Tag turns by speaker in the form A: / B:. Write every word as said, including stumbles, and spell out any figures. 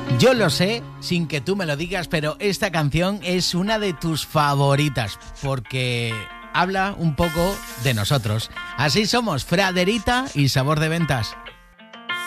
A: Yo lo sé, sin que tú me lo digas, pero esta canción es una de tus favoritas, porque habla un poco de nosotros. Así somos, Fraderita y Sabor de Ventas.